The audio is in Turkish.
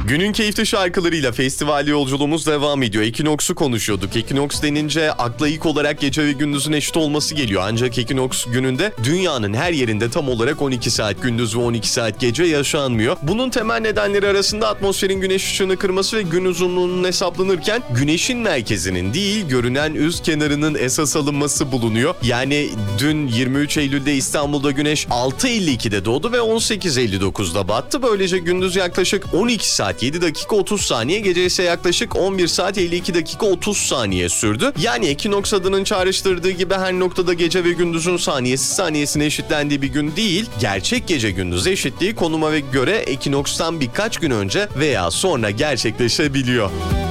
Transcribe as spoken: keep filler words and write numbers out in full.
Günün keyifli şarkılarıyla festival yolculuğumuz devam ediyor. Ekinoks'u konuşuyorduk. Ekinoks denince akla ilk olarak gece ve gündüzün eşit olması geliyor. Ancak Ekinoks gününde dünyanın her yerinde tam olarak on iki saat gündüz ve on iki saat gece yaşanmıyor. Bunun temel nedenleri arasında atmosferin güneş ışığını kırması ve gün uzunluğunun hesaplanırken güneşin merkezinin değil görünen üst kenarının esas alınması bulunuyor. Yani dün yirmi üç Eylül'de İstanbul'da güneş altı elli ikide doğdu ve on sekiz elli dokuzda battı. Böylece gündüz yaklaşık on iki saat yedi dakika otuz saniye, gece ise yaklaşık on bir saat elli iki dakika otuz saniye sürdü. Yani Ekinoks adının çağrıştırdığı gibi her noktada gece ve gündüzün saniyesi saniyesine eşitlendiği bir gün değil, gerçek gece gündüz eşitliği konuma ve göre Ekinoks'tan birkaç gün önce veya sonra gerçekleşebiliyor.